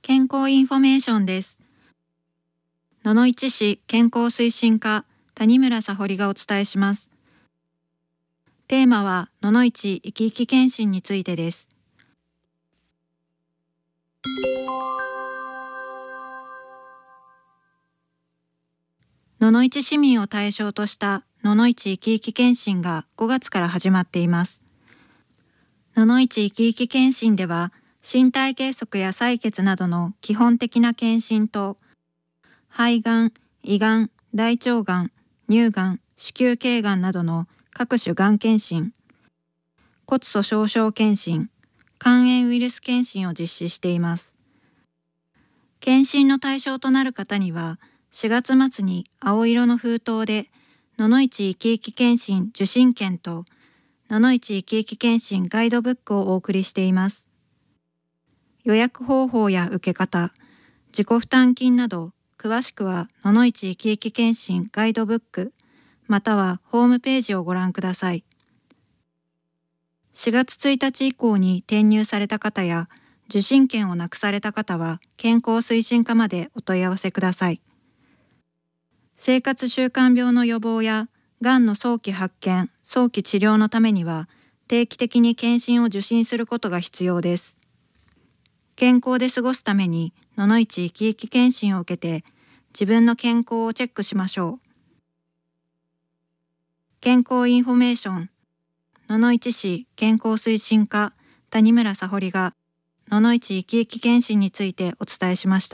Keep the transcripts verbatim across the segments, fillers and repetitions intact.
健康インフォメーションです。野々市市健康推進課谷村沙穂がお伝えします。テーマは野々市生き生き検診についてです。野々市市民を対象とした野々市生き生き検診がごがつから始まっています。野々市生き生き検診では、身体計測や採血などの基本的な検診と、肺がん、胃がん、大腸がん、乳がん、子宮頸がんなどの各種がん検診、骨粗しょう症検診、肝炎ウイルス検診を実施しています。検診の対象となる方には、しがつ末に青色の封筒で、野々市生き生き検診受診券と、野々市生き生き検診ガイドブックをお送りしています。予約方法や受け方、自己負担金など、詳しくは野々市生き生き検診ガイドブック、またはホームページをご覧ください。しがつついたち以降に転入された方や、受診券をなくされた方は、健康推進課までお問い合わせください。生活習慣病の予防や、がんの早期発見、早期治療のためには、定期的に検診を受診することが必要です。健康で過ごすために、野々市生き生き検診を受けて、自分の健康をチェックしましょう。健康インフォメーション、野々市市健康推進課谷村沙穂が、野々市生き生き検診についてお伝えしました。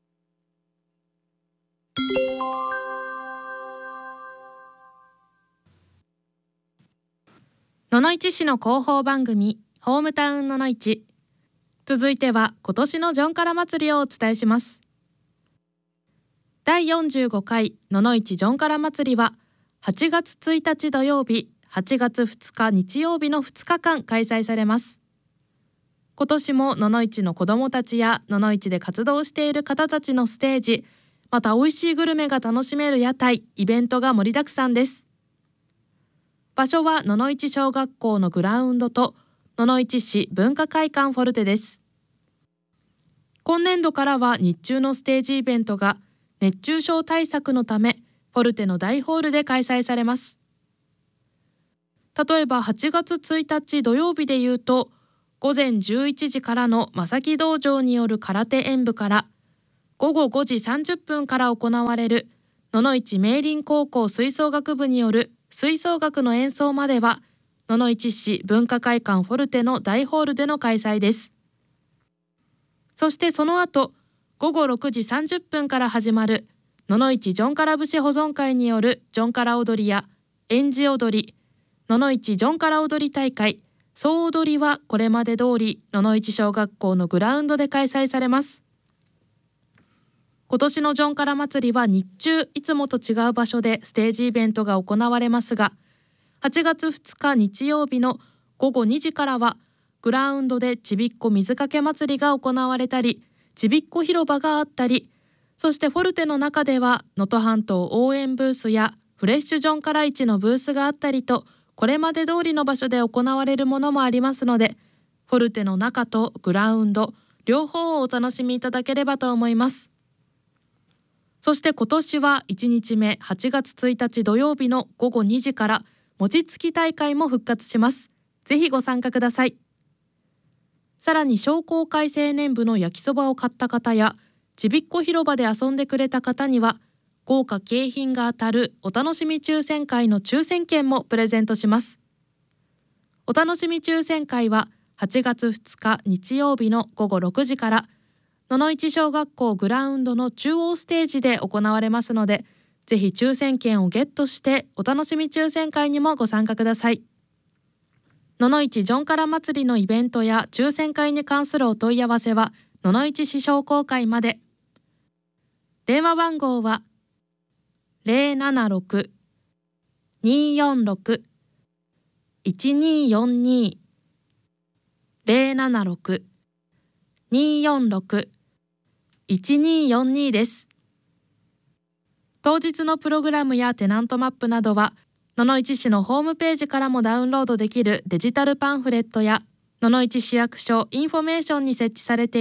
野々市市の広報番組、ホームタウン野々市。続いては今年のジョンカラ祭りをお伝えします。だいよんじゅうごかい野々市ジョンカラ祭りははちがつついたち土曜日、はちがつふつか日曜日のふつかかん開催されます。今年も野々市の子どもたちや野々市で活動している方たちのステージ、また美味しいグルメが楽しめる屋台、イベントが盛りだくさんです。場所は野々市小学校のグラウンドと野々市市文化会館フォルテです。今年度からは日中のステージイベントが熱中症対策のためフォルテの大ホールで開催されます。例えばはちがつついたち土曜日でいうと、ごぜんじゅういちじからの正木道場による空手演舞から、ごごごじさんじゅっぷんから行われる野々市明林高校吹奏楽部による吹奏楽の演奏までは、野々市市文化会館フォルテの大ホールでの開催です。そしてその後、ごごろくじさんじゅっぷんから始まる野々市ジョンカラ節保存会によるジョンカラ踊りや演じ踊り、野々市ジョンカラ踊り大会、総踊りはこれまで通り野々市小学校のグラウンドで開催されます。今年のジョンカラ祭りは日中いつもと違う場所でステージイベントが行われますが、はちがつふつか日曜日のごごにじからはグラウンドでちびっこ水かけ祭りが行われたり、ちびっこ広場があったり、そしてフォルテの中では能登半島応援ブースやフレッシュジョンカラ市のブースがあったりと、これまで通りの場所で行われるものもありますので、フォルテの中とグラウンド両方をお楽しみいただければと思います。そして今年はいちにちめはちがつついたち土曜日のごごにじから餅つき大会も復活します。ぜひご参加ください。さらに商工会青年部の焼きそばを買った方やちびっこ広場で遊んでくれた方には豪華景品が当たるお楽しみ抽選会の抽選券もプレゼントします。お楽しみ抽選会ははちがつふつか日曜日のごごろくじから野々市小学校グラウンドの中央ステージで行われますので、ぜひ抽選券をゲットしてお楽しみ抽選会にもご参加ください。野々市ジョンカラ祭りのイベントや抽選会に関するお問い合わせは野々市市商工会まで。電話番号は ゼロななろく にーよんろく いちにーよんにー ゼロななろく にーよんろく いちにーよんにー です。当日のプログラムやテナントマップなどは野々市市のホームページからもダウンロードできるデジタルパンフレットや野々市市役所インフォメーションに設置されている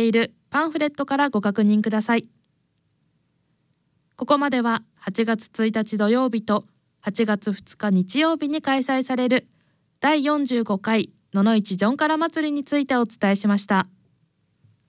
パンフレットからご確認ください。ここまでははちがつついたち土曜日とはちがつふつか日曜日に開催されるだいよんじゅうごかいののいちジョンカラ祭りについてお伝えしました。